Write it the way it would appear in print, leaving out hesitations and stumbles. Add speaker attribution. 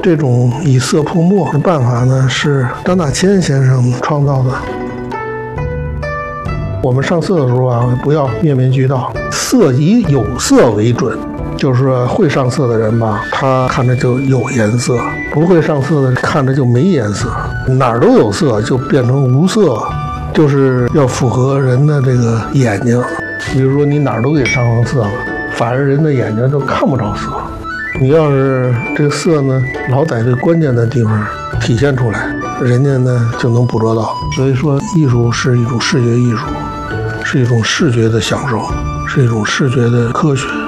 Speaker 1: 这种以色泼墨的办法呢，是张大千先生创造的。我们上色的时候啊，不要面面俱到，色以有色为准。就是说会上色的人吧，他看着就有颜色；不会上色的看着就没颜色。哪儿都有色，就变成无色，就是要符合人的这个眼睛。比如说你哪儿都给上上色了，反而人的眼睛都看不着色。你要是这个色呢，老在这关键的地方体现出来，人家呢就能捕捉到。所以说，艺术是一种视觉艺术，是一种视觉的享受，是一种视觉的科学。